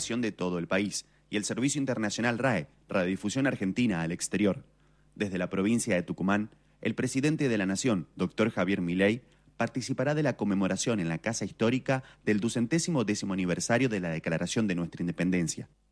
población de todo el país y el Servicio Internacional RAE, Radiodifusión Argentina al Exterior. Desde la provincia de Tucumán, el presidente de la Nación, doctor Javier Milei, participará de la conmemoración en la Casa Histórica del 210º aniversario de la Declaración de nuestra Independencia.